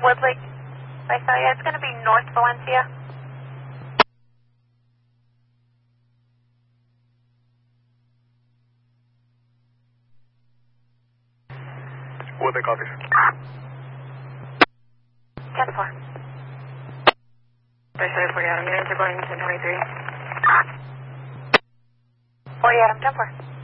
Woodley, Visalia, it's going to be North Valencia. Woodley copies. 10-4. Visalia 40 Adam, units are going to 23. 40 Adam, 10-4.